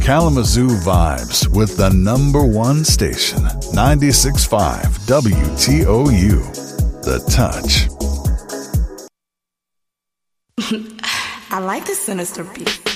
Kalamazoo vibes with the number one station, 96.5 WTOU. The Touch. I like the sinister beat.